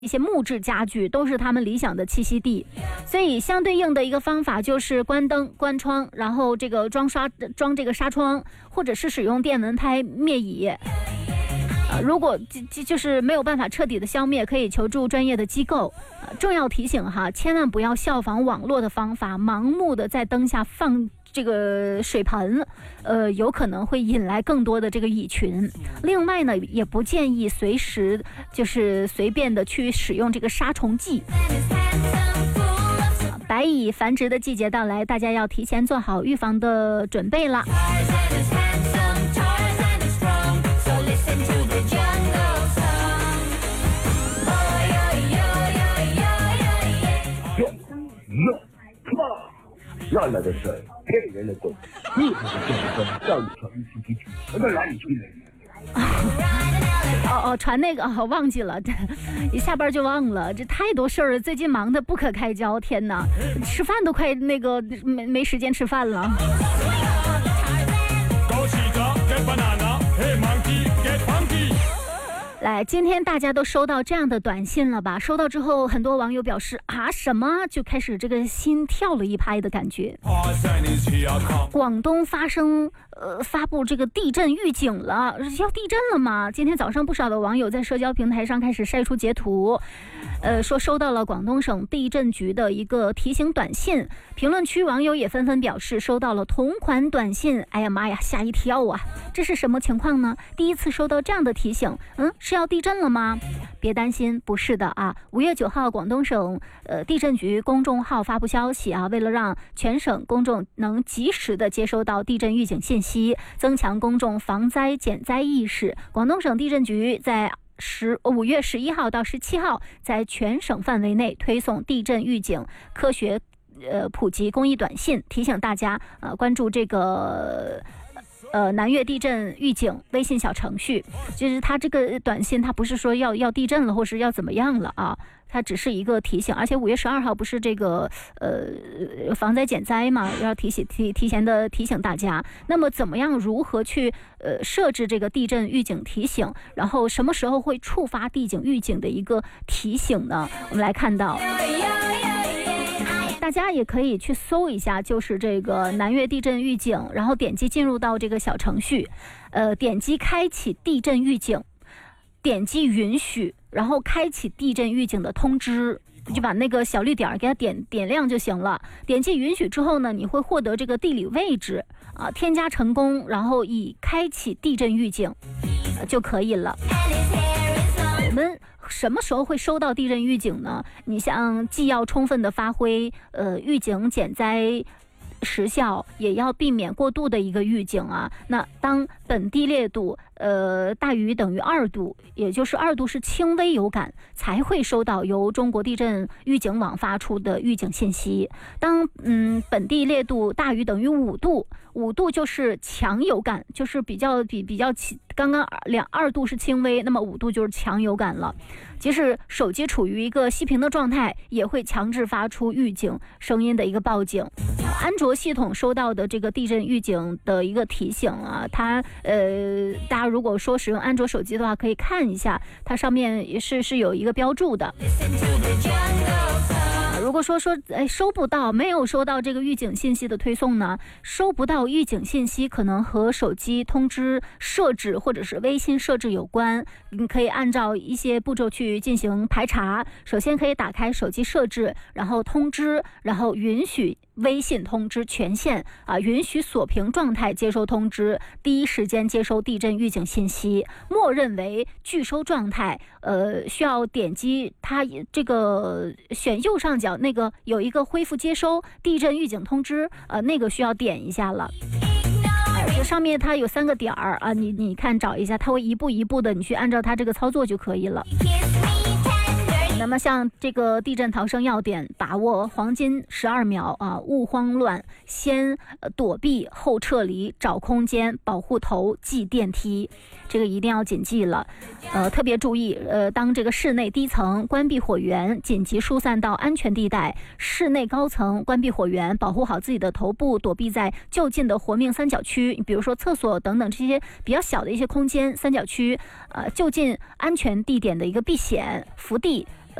一些木质家具都是他们理想的栖息地，所以相对应的一个方法就是关灯、关窗，然后这个装这个纱窗，或者是使用电蚊拍灭蚁。如果就是没有办法彻底的消灭，可以求助专业的机构。重要提醒哈，千万不要效仿网络的方法，盲目的在灯下放这个水盆，有可能会引来更多的这个蚁群。另外呢，也不建议随时就是随便的去使用这个杀虫剂。白蚁繁殖的季节到来，大家要提前做好预防的准备了。 乱了的水，骗人的鬼，厉害的就是说叫你传出去，传到哪里去了？传那个忘记了，一下班就忘了，这太多事儿了，最近忙得不可开交，天哪，吃饭都快那个没时间吃饭了。来，今天大家都收到这样的短信了吧？收到之后，很多网友表示什么就开始这个心跳了一拍的感觉。广东发布这个地震预警了，要地震了吗？今天早上不少的网友在社交平台上开始晒出截图，说收到了广东省地震局的一个提醒短信。评论区网友也纷纷表示收到了同款短信，哎呀妈呀，吓一跳啊！这是什么情况呢？第一次收到这样的提醒，是要地震了吗？别担心，不是的啊。5月9号，广东省地震局公众号发布消息啊，为了让全省公众能及时的接收到地震预警信息，增强公众防灾减灾意识，广东省地震局在5月11号到17号，在全省范围内推送地震预警科学普及公益短信，提醒大家关注这个南粤地震预警微信小程序。就是它这个短信，它不是说要地震了或是要怎么样了啊，它只是一个提醒。而且5月12号不是这个防灾减灾嘛，要提前的提醒大家。那么怎么样如何去设置这个地震预警提醒，然后什么时候会触发地震预警的一个提醒呢？我们来看到，大家也可以去搜一下，就是这个南粤地震预警，然后点击进入到这个小程序，点击开启地震预警，点击允许，然后开启地震预警的通知，就把那个小绿点给它点亮就行了。点击允许之后呢，你会获得这个地理位置添加成功，然后以开启地震预警就可以了。我们什么时候会收到地震预警呢？你像既要充分的发挥预警减灾时效，也要避免过度的一个预警啊。那当本地烈度大于等于2度，也就是2度是轻微有感，才会收到由中国地震预警网发出的预警信息。当本地烈度大于等于5度，5度就是强有感，就是比较刚刚2度是轻微，那么5度就是强有感了。即使手机处于一个熄屏的状态，也会强制发出预警声音的一个报警。安卓系统收到的这个地震预警的一个提醒啊，它大家如果说使用安卓手机的话，可以看一下，它上面也是有一个标注的。如果说没有收到这个预警信息的推送呢，收不到预警信息可能和手机通知设置或者是微信设置有关。你可以按照一些步骤去进行排查。首先可以打开手机设置，然后通知，然后允许微信通知权限允许锁屏状态接收通知，第一时间接收地震预警信息，默认为拒收状态。需要点击它这个选右上角那个有一个恢复接收地震预警通知，那个需要点一下了。这上面它有3个点儿啊，你看找一下，它会一步一步的，你去按照它这个操作就可以了。那么像这个地震逃生要点，把握黄金12秒勿慌乱，先躲避后撤离，找空间保护头，记电梯，这个一定要谨记了。特别注意当这个室内低层关闭火源，紧急疏散到安全地带，室内高层关闭火源，保护好自己的头部，躲避在就近的活命三角区，比如说厕所等等这些比较小的一些空间三角区，就近安全地点的一个避险，伏地